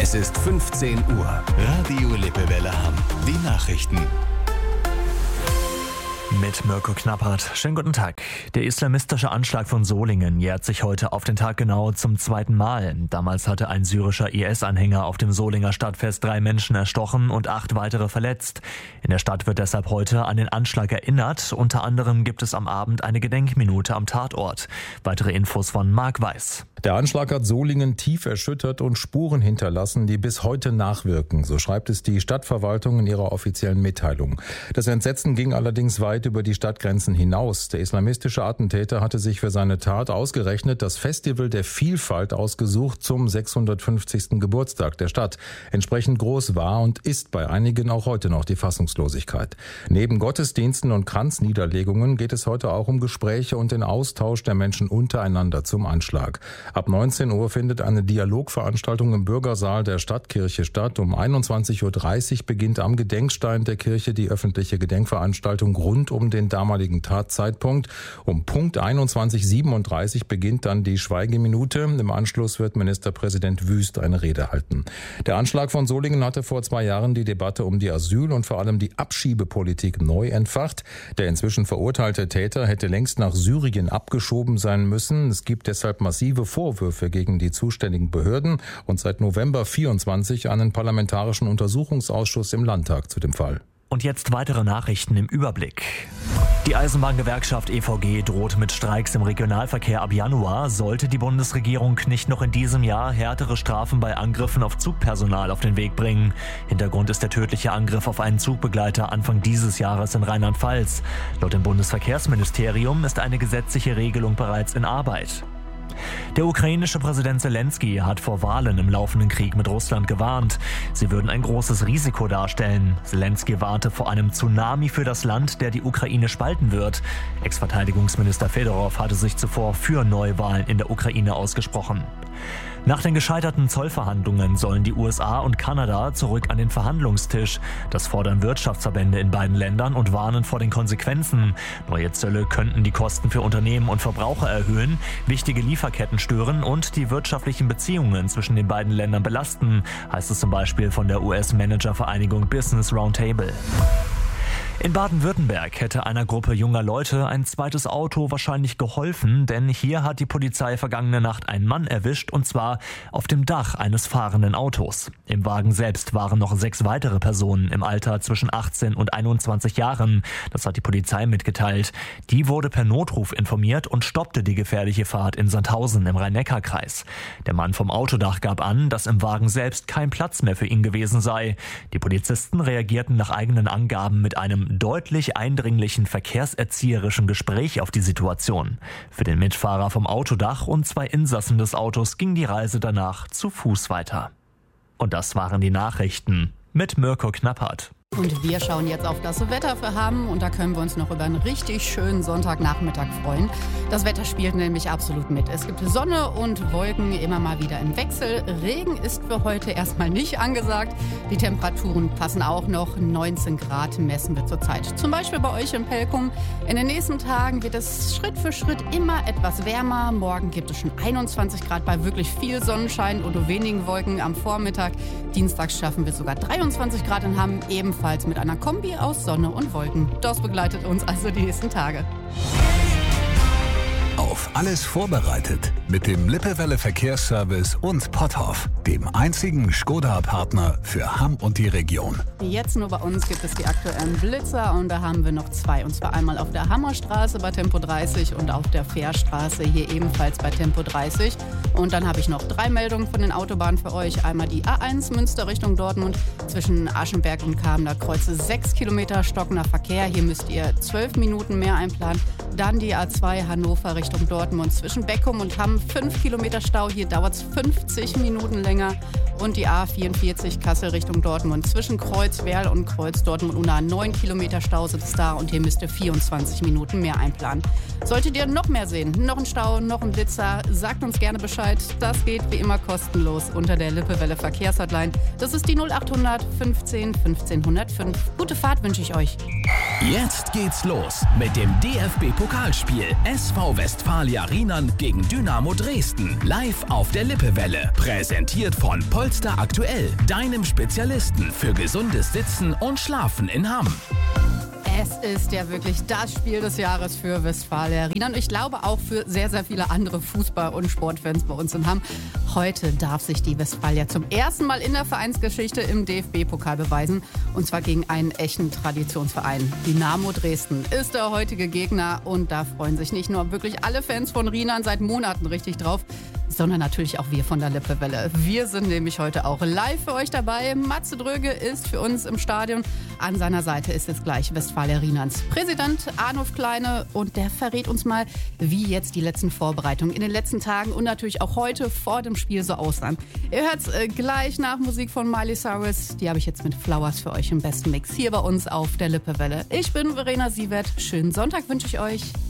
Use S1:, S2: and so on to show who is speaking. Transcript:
S1: Es ist 15 Uhr. Radio Lippewelle Hamm. Die Nachrichten.
S2: Mit Mirko Knappert. Schönen guten Tag. Der islamistische Anschlag von Solingen jährt sich heute auf den Tag genau zum zweiten Mal. Damals hatte ein syrischer IS-Anhänger auf dem Solinger Stadtfest 3 Menschen erstochen und 8 weitere verletzt. In der Stadt wird deshalb heute an den Anschlag erinnert. Unter anderem gibt es am Abend eine Gedenkminute am Tatort. Weitere Infos von Marc Weiß.
S3: Der Anschlag hat Solingen tief erschüttert und Spuren hinterlassen, die bis heute nachwirken. So schreibt es die Stadtverwaltung in ihrer offiziellen Mitteilung. Das Entsetzen ging allerdings weit über die Stadtgrenzen hinaus. Der islamistische Attentäter hatte sich für seine Tat ausgerechnet das Festival der Vielfalt ausgesucht zum 650. Geburtstag der Stadt. Entsprechend groß war und ist bei einigen auch heute noch die Fassungslosigkeit. Neben Gottesdiensten und Kranzniederlegungen geht es heute auch um Gespräche und den Austausch der Menschen untereinander zum Anschlag. Ab 19 Uhr findet eine Dialogveranstaltung im Bürgersaal der Stadtkirche statt. Um 21.30 Uhr beginnt am Gedenkstein der Kirche die öffentliche Gedenkveranstaltung rund um den damaligen Tatzeitpunkt. Um Punkt 21.37 Uhr beginnt dann die Schweigeminute. Im Anschluss wird Ministerpräsident Wüst eine Rede halten. Der Anschlag von Solingen hatte vor 2 Jahren die Debatte um die Asyl- und vor allem die Abschiebepolitik neu entfacht. Der inzwischen verurteilte Täter hätte längst nach Syrien abgeschoben sein müssen. Es gibt deshalb massive Vorwürfe gegen die zuständigen Behörden und seit November 24 einen parlamentarischen Untersuchungsausschuss im Landtag zu dem Fall.
S2: Und jetzt weitere Nachrichten im Überblick. Die Eisenbahngewerkschaft EVG droht mit Streiks im Regionalverkehr ab Januar, sollte die Bundesregierung nicht noch in diesem Jahr härtere Strafen bei Angriffen auf Zugpersonal auf den Weg bringen. Hintergrund ist der tödliche Angriff auf einen Zugbegleiter Anfang dieses Jahres in Rheinland-Pfalz. Laut dem Bundesverkehrsministerium ist eine gesetzliche Regelung bereits in Arbeit. Der ukrainische Präsident Zelensky hat vor Wahlen im laufenden Krieg mit Russland gewarnt. Sie würden ein großes Risiko darstellen. Zelensky warnte vor einem Tsunami für das Land, der die Ukraine spalten wird. Ex-Verteidigungsminister Fedorov hatte sich zuvor für Neuwahlen in der Ukraine ausgesprochen. Nach den gescheiterten Zollverhandlungen sollen die USA und Kanada zurück an den Verhandlungstisch. Das fordern Wirtschaftsverbände in beiden Ländern und warnen vor den Konsequenzen. Neue Zölle könnten die Kosten für Unternehmen und Verbraucher erhöhen, wichtige Lieferketten stören und die wirtschaftlichen Beziehungen zwischen den beiden Ländern belasten, heißt es zum Beispiel von der US-Managervereinigung Business Roundtable. In Baden-Württemberg hätte einer Gruppe junger Leute ein zweites Auto wahrscheinlich geholfen, denn hier hat die Polizei vergangene Nacht einen Mann erwischt, und zwar auf dem Dach eines fahrenden Autos. Im Wagen selbst waren noch 6 weitere Personen im Alter zwischen 18 und 21 Jahren. Das hat die Polizei mitgeteilt. Die wurde per Notruf informiert und stoppte die gefährliche Fahrt in Sandhausen im Rhein-Neckar-Kreis. Der Mann vom Autodach gab an, dass im Wagen selbst kein Platz mehr für ihn gewesen sei. Die Polizisten reagierten nach eigenen Angaben mit einem deutlich eindringlichen verkehrserzieherischen Gespräch auf die Situation. Für den Mitfahrer vom Autodach und 2 Insassen des Autos ging die Reise danach zu Fuß weiter. Und das waren die Nachrichten mit Mirko Knappert.
S4: Und wir schauen jetzt auf das Wetter für Hamm und da können wir uns noch über einen richtig schönen Sonntagnachmittag freuen. Das Wetter spielt nämlich absolut mit. Es gibt Sonne und Wolken immer mal wieder im Wechsel. Regen ist für heute erstmal nicht angesagt. Die Temperaturen passen auch noch. 19 Grad messen wir zurzeit. Zum Beispiel bei euch in Pelkum. In den nächsten Tagen wird es Schritt für Schritt immer etwas wärmer. Morgen gibt es schon 21 Grad bei wirklich viel Sonnenschein und nur wenigen Wolken am Vormittag. Dienstags schaffen wir sogar 23 Grad in Hamm, ebenfalls mit einer Kombi aus Sonne und Wolken. Das begleitet uns also die nächsten Tage.
S1: Auf alles vorbereitet mit dem Lippewelle Verkehrsservice und Potthoff, dem einzigen Skoda-Partner für Hamm und die Region.
S4: Jetzt nur bei uns gibt es die aktuellen Blitzer und da haben wir noch 2. Und zwar einmal auf der Hammerstraße bei Tempo 30 und auf der Fährstraße hier ebenfalls bei Tempo 30. Und dann habe ich noch 3 Meldungen von den Autobahnen für euch. Einmal die A1 Münster Richtung Dortmund zwischen Aschenberg und Kamender Kreuze 6 Kilometer stockender Verkehr. Hier müsst ihr 12 Minuten mehr einplanen. Dann die A2 Hannover Richtung Dortmund zwischen Beckum und Hamm 5 Kilometer Stau. Hier dauert es 50 Minuten länger. Und die A44 Kassel Richtung Dortmund zwischen Kreuzwerl und Kreuz Dortmund Unna 9 Kilometer Stau sitzt da und hier müsst ihr 24 Minuten mehr einplanen. Solltet ihr noch mehr sehen, noch ein Stau, noch ein Blitzer, sagt uns gerne Bescheid. Das geht wie immer kostenlos unter der Lippewelle Verkehrshotline. Das ist die 0800 15 15 105. Gute Fahrt wünsche ich euch.
S1: Jetzt geht's los mit dem DFB-Pokal.
S5: Pokalspiel SV Westfalia Rheinland gegen Dynamo Dresden. Live auf der Lippewelle. Präsentiert von Polster Aktuell, deinem Spezialisten für gesundes Sitzen und Schlafen in Hamm.
S4: Es ist ja wirklich das Spiel des Jahres für Westfalia Rheinland und ich glaube auch für sehr, sehr viele andere Fußball- und Sportfans bei uns in Hamm. Heute darf sich die Westfalia zum ersten Mal in der Vereinsgeschichte im DFB-Pokal beweisen und zwar gegen einen echten Traditionsverein. Dynamo Dresden ist der heutige Gegner und da freuen sich nicht nur wirklich alle Fans von Rheinland seit Monaten richtig drauf, sondern natürlich auch wir von der Lippewelle. Wir sind nämlich heute auch live für euch dabei. Matze Dröge ist für uns im Stadion. An seiner Seite ist jetzt gleich Westfalia Rheinlands Präsident Arnulf Kleine und der verrät uns mal, wie jetzt die letzten Vorbereitungen in den letzten Tagen und natürlich auch heute vor dem Spiel so aussahen. Ihr hört's gleich nach Musik von Miley Cyrus. Die habe ich jetzt mit Flowers für euch im besten Mix hier bei uns auf der Lippewelle. Ich bin Verena Sievert. Schönen Sonntag wünsche ich euch.